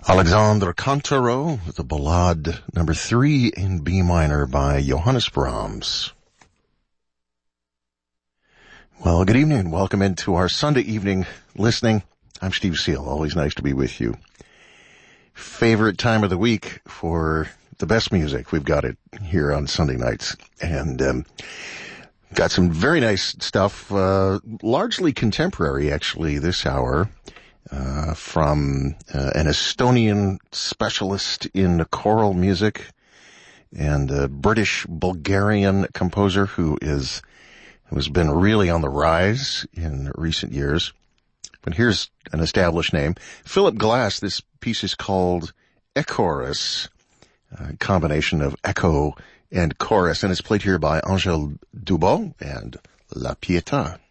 Alexandre Cantaro with the Ballade number 3 in B minor by Johannes Brahms. Well, good evening and welcome into our Sunday evening listening. I'm Steve Seal. Always nice to be with you. Favorite time of the week for the best music. We've got it here on Sunday nights. And got some very nice stuff, largely contemporary actually this hour. From an Estonian specialist in choral music and a British-Bulgarian composer who's been really on the rise in recent years. But here's an established name. Philip Glass. This piece is called Echoris, a combination of echo and chorus, and it's played here by Angèle Dubos and La Pietà.